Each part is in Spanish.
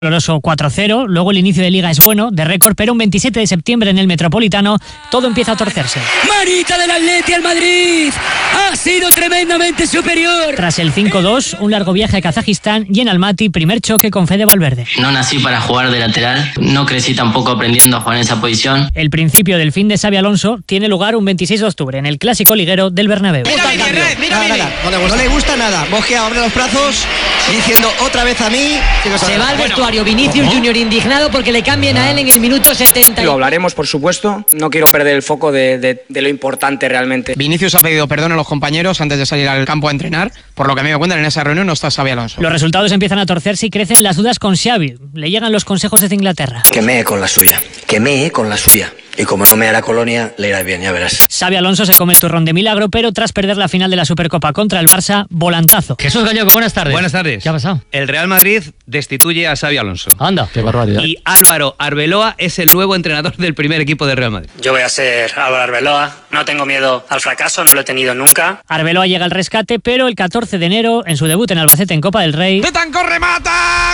Doloroso 4-0, luego el inicio de Liga es bueno, de récord, pero un 27 de septiembre en el Metropolitano todo empieza a torcerse. Manita del Atleti al Madrid, ha sido tremendamente superior. Tras el 5-2, un largo viaje a Kazajistán y en Almaty, primer choque con Fede Valverde. No nací para jugar de lateral, no crecí tampoco aprendiendo a jugar en esa posición. El principio del fin de Xabi Alonso tiene lugar un 26 de octubre en el clásico liguero del Bernabéu. No le gusta nada. Mosquea abre los brazos diciendo otra vez a mí. Se va al vestuario Vinicius Junior indignado porque le cambien a él en el minuto 70. Lo hablaremos, por supuesto. No quiero perder el foco de lo importante realmente. Vinicius ha pedido perdón a los compañeros antes de salir al campo a entrenar. Por lo que a mí me cuentan, en esa reunión no está Xabi Alonso. Los resultados empiezan a torcerse y crecen las dudas con Xavi. Le llegan los consejos desde Inglaterra. Que mee con la suya. Y como no me hará Colonia, le irá bien, ya verás. Xabi Alonso se come el turrón de milagro, pero tras perder la final de la Supercopa contra el Barça, volantazo. Jesús Gallego, buenas tardes. Buenas tardes. ¿Qué ha pasado? El Real Madrid destituye a Xabi Alonso. Anda, qué barbaridad. Y Álvaro Arbeloa es el nuevo entrenador del primer equipo del Real Madrid. Yo voy a ser Álvaro Arbeloa. No tengo miedo al fracaso, no lo he tenido nunca. Arbeloa llega al rescate, pero el 14 de enero, en su debut en Albacete en Copa del Rey... ¡Betancourt remata!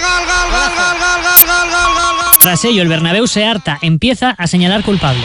¡Gol! Tras ello, el Bernabéu se harta, empieza a señalar culpables.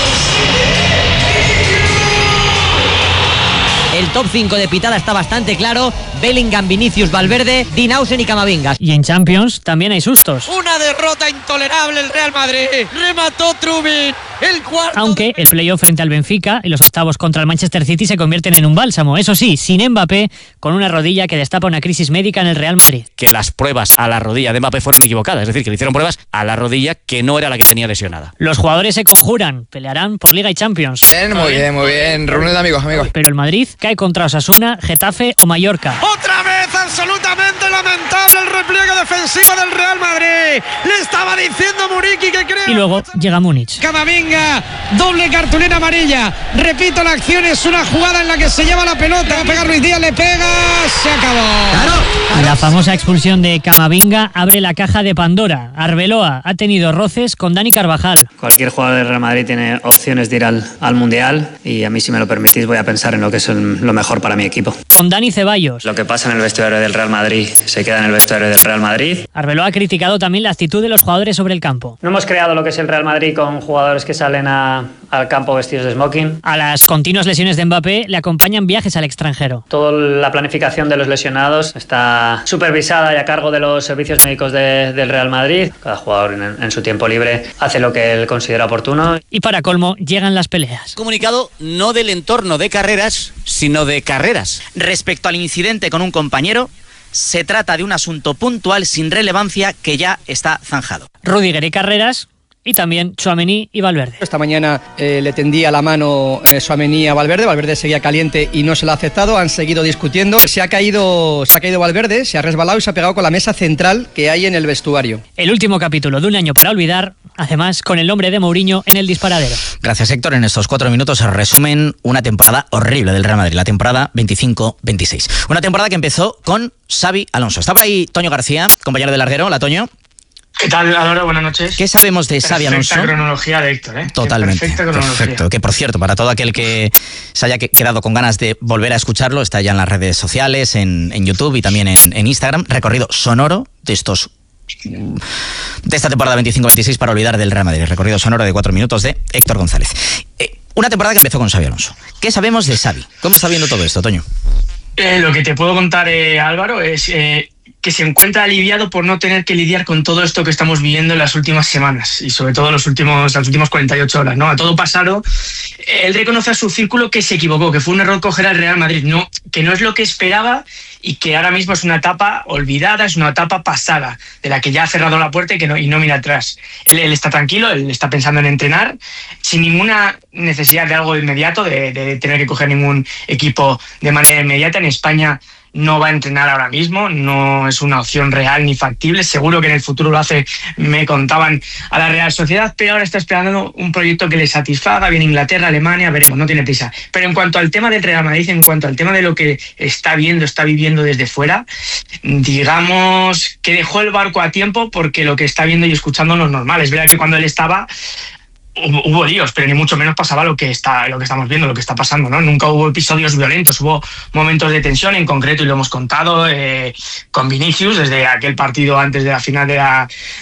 El top 5 de pitada está bastante claro. Bellingham, Vinicius, Valverde, Dinausen y Camavinga. Y en Champions también hay sustos. Una derrota intolerable el Real Madrid. Remató Trubin. El cuarto. Aunque el playoff frente al Benfica y los octavos contra el Manchester City se convierten en un bálsamo. Eso sí, sin Mbappé, con una rodilla que destapa una crisis médica en el Real Madrid. Que las pruebas a la rodilla de Mbappé fueron equivocadas. Es decir, que le hicieron pruebas a la rodilla que no era la que tenía lesionada. Los jugadores se conjuran. Pelearán por Liga y Champions. Muy bien. Reunión de amigos. Pero el Madrid cae contra Osasuna, Getafe o Mallorca. Otra vez absolutamente lamentable el repliegue defensivo del Real Madrid. Le estaba diciendo Muriqui que creo. Y luego llega Múnich. Camavinga, doble cartulina amarilla. Repito, la acción es una jugada en la que se lleva la pelota. Va a pegar Ruiz Díaz, le pega, se acabó. Claro. La famosa expulsión de Camavinga abre la caja de Pandora. Arbeloa ha tenido roces con Dani Carvajal. Cualquier jugador del Real Madrid tiene opciones de ir al Mundial y a mí, si me lo permitís, voy a pensar en lo que es lo mejor para mi equipo. Con Dani Ceballos. Lo que pasa en el vestuario del Real Madrid se queda en el vestuario del Real Madrid. Arbeloa ha criticado también la actitud de los jugadores sobre el campo. No hemos creado lo que es el Real Madrid con jugadores que salen al campo vestidos de smoking. A las continuas lesiones de Mbappé le acompañan viajes al extranjero. Toda la planificación de los lesionados está supervisada y a cargo de los servicios médicos del Real Madrid. Cada jugador en su tiempo libre hace lo que él considera oportuno. Y para colmo, llegan las peleas. Comunicado no del entorno de carreras, sino de carreras. Respecto al incidente con un compañero, se trata de un asunto puntual sin relevancia que ya está zanjado. Rüdiger y Carreras, y también Tchouaméni y Valverde. Esta mañana le tendía la mano Tchouaméni a Valverde. Valverde seguía caliente y no se lo ha aceptado. Han seguido discutiendo. Se ha caído Valverde, se ha resbalado y se ha pegado con la mesa central que hay en el vestuario. El último capítulo de Un año para olvidar, además con el nombre de Mourinho en el disparadero. Gracias, Héctor. En estos 4 minutos se resumen una temporada horrible del Real Madrid, la temporada 25-26. Una temporada que empezó con Xabi Alonso. Está por ahí Toño García, compañero de Larguero. Hola, Toño. ¿Qué tal, Álvaro? Buenas noches. ¿Qué sabemos de Xabi Alonso? Perfecta cronología de Héctor, ¿eh? Totalmente. Perfecta cronología. Perfecto. Que, por cierto, para todo aquel que se haya quedado con ganas de volver a escucharlo, está ya en las redes sociales, en YouTube y también en Instagram. Recorrido sonoro de esta temporada 25-26 para olvidar del Real Madrid. Recorrido sonoro de 4 minutos de Héctor González. Una temporada que empezó con Xabi Alonso. ¿Qué sabemos de Xavi? ¿Cómo está viendo todo esto, Toño? Lo que te puedo contar, Álvaro, es que se encuentra aliviado por no tener que lidiar con todo esto que estamos viviendo en las últimas semanas y sobre todo las últimas 48 horas, ¿no? A todo pasado, él reconoce a su círculo que se equivocó, que fue un error coger al Real Madrid, que no es lo que esperaba y que ahora mismo es una etapa olvidada, es una etapa pasada, de la que ya ha cerrado la puerta y no mira atrás. Él está tranquilo, él está pensando en entrenar, sin ninguna necesidad de algo inmediato, de tener que coger ningún equipo de manera inmediata. En España no va a entrenar ahora mismo, no es una opción real ni factible, seguro que en el futuro lo hace, me contaban, a la Real Sociedad, pero ahora está esperando un proyecto que le satisfaga, viene Inglaterra, Alemania, veremos, no tiene prisa. Pero en cuanto al tema del Real Madrid, en cuanto al tema de lo que está viviendo desde fuera, digamos que dejó el barco a tiempo porque lo que está viendo y escuchando no es normal. Es verdad que cuando él estaba hubo líos, pero ni mucho menos pasaba lo que estamos viendo, lo que está pasando, ¿no? Nunca hubo episodios violentos, hubo momentos de tensión en concreto, y lo hemos contado con Vinicius desde aquel partido antes de la final de